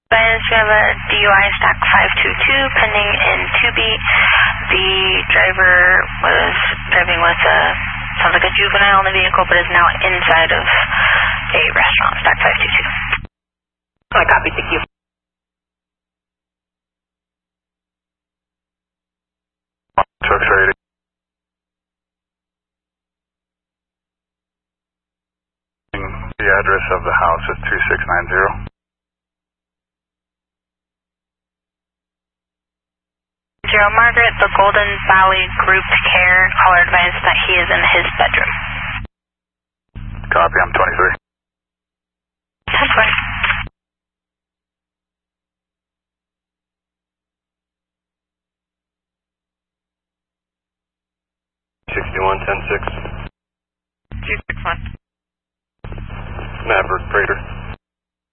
Guys, we have a DUI stack 522 pending in 2B. The driver was driving with sounds like a juvenile in the vehicle, but is now inside of a restaurant, stack 522. I copy, thank you. Truck's ready. The address of the house is 2690. Zero Margaret, the Golden Valley Group Care, caller advised that he is in his bedroom. Copy, I'm 23. That's fine. 6110-6.